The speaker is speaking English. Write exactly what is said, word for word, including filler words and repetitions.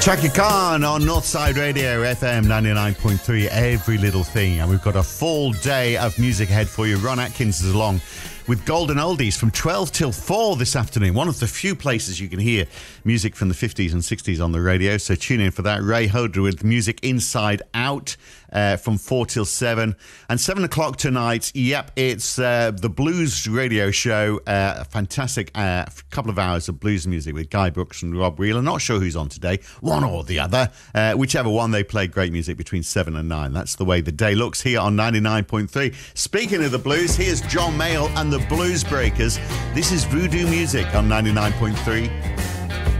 Chaka Khan on Northside Radio, F M ninety-nine point three, every little thing. And we've got a full day of music ahead for you. Ron Atkins is along with Golden Oldies from twelve till four this afternoon. One of the few places you can hear music from the fifties and sixties on the radio, so tune in for that. Ray Hodder with Music Inside Out uh, from four till seven. And seven o'clock tonight, yep, it's uh, the Blues Radio Show. Uh, a fantastic uh, couple of hours of blues music with Guy Brooks and Rob Wheeler. Not sure who's on today, one or the other. Uh, whichever one, they play great music between seven and nine. That's the way the day looks here on ninety-nine point three. Speaking of the blues, here's John Mayall and the Blues Breakers. This is Voodoo Music on ninety-nine point three.